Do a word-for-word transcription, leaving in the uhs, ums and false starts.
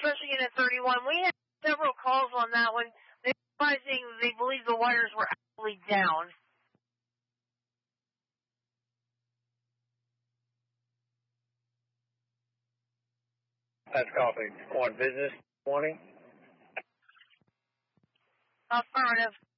Special Unit thirty-one. We had several calls on that one. They're realizing they believe the wires were actually down. That's copy. On business twenty. Affirmative.